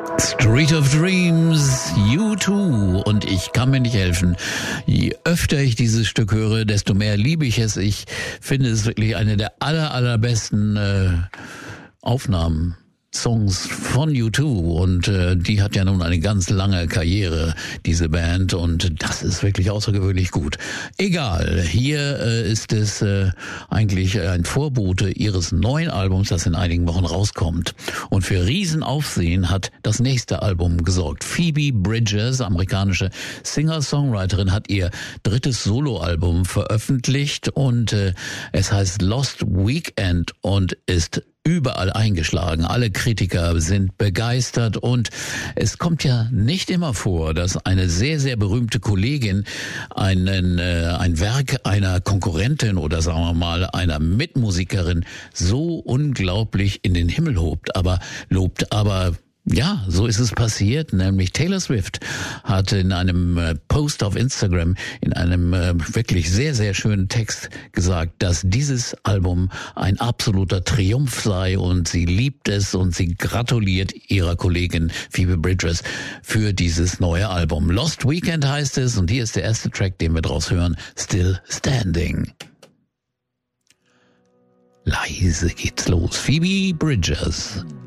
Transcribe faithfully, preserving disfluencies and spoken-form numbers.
Street of Dreams, U zwei, und ich kann mir nicht helfen. Je öfter ich dieses Stück höre, desto mehr liebe ich es. Ich finde es wirklich eine der aller, allerbesten äh, Aufnahmen. Songs von U zwei, und äh, die hat ja nun eine ganz lange Karriere, diese Band, und das ist wirklich außergewöhnlich gut. Egal, hier äh, ist es äh, eigentlich ein Vorbote ihres neuen Albums, das in einigen Wochen rauskommt. Und für Riesenaufsehen hat das nächste Album gesorgt. Phoebe Bridgers, amerikanische Singer-Songwriterin, hat ihr drittes Soloalbum veröffentlicht, und äh, es heißt Lost Weekend und ist überall eingeschlagen. Alle Kritiker sind begeistert, und es kommt ja nicht immer vor, dass eine sehr, sehr berühmte Kollegin einen, äh, ein Werk einer Konkurrentin oder sagen wir mal einer Mitmusikerin so unglaublich in den Himmel lobt, aber lobt, aber ja, so ist es passiert, nämlich Taylor Swift hat in einem Post auf Instagram, in einem wirklich sehr, sehr schönen Text gesagt, dass dieses Album ein absoluter Triumph sei, und sie liebt es und sie gratuliert ihrer Kollegin Phoebe Bridgers für dieses neue Album. Lost Weekend heißt es, und hier ist der erste Track, den wir draus hören, Still Standing. Leise geht's los. Phoebe Bridgers.